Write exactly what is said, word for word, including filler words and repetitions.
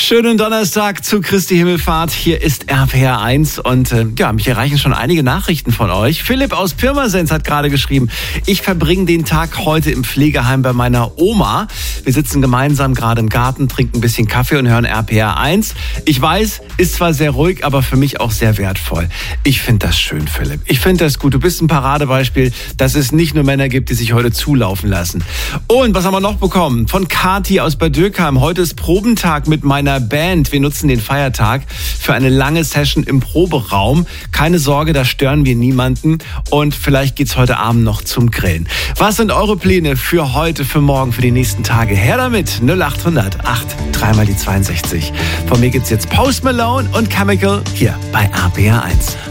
Schönen Donnerstag zu Christi Himmelfahrt. Hier ist R P R eins und äh, ja, mich erreichen schon einige Nachrichten von euch. Philipp aus Pirmasens hat gerade geschrieben, ich verbringe den Tag heute im Pflegeheim bei meiner Oma. Wir sitzen gemeinsam gerade im Garten, trinken ein bisschen Kaffee und hören R P R eins. Ich weiß, ist zwar sehr ruhig, aber für mich auch sehr wertvoll. Ich finde das schön, Philipp. Ich finde das gut. Du bist ein Paradebeispiel, dass es nicht nur Männer gibt, die sich heute zulaufen lassen. Und was haben wir noch bekommen? Von Kati aus Bad Dürkheim. Heute ist Probentag mit meiner Band. Wir nutzen den Feiertag für eine lange Session im Proberaum. Keine Sorge, da stören wir niemanden. Und vielleicht geht's heute Abend noch zum Grillen. Was sind eure Pläne für heute, für morgen, für die nächsten Tage? Her damit. null acht hundert acht, dreimal die zweiundsechzig. Von mir gibt's jetzt Post Malone und Chemical hier bei R P R eins.